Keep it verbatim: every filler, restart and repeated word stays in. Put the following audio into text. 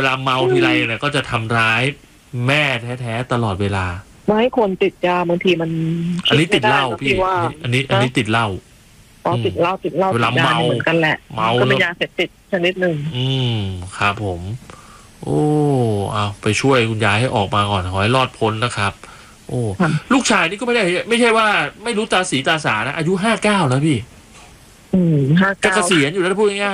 ลาเมาทีไรเนี่ยก็จะทำร้ายแม่แท้ๆตลอดเวลาไม่ให้คนติดยาบางทีมันอันนี้ติดเหล้าพี่ว่าอันนี้อันนี้ติดเหล้าอ๋อติดเหล้าติดเหล้าติดยาเหมือนกันแหละเมาก็เป็นยาเสพติดชนิดหนึ่งอืมครับผมโอ้เอาไปช่วยคุณยายให้ออกมาก่อนขอให้รอดพ้นนะครับโอ้ลูกชายนี่ก็ไม่ได้ไม่ใช่ว่าไม่รู้ตาสีตาสานะอายุห้าเก้าแล้วพี่อืมห้าเก้าจะเกษียณอยู่แล้วพูดง่าย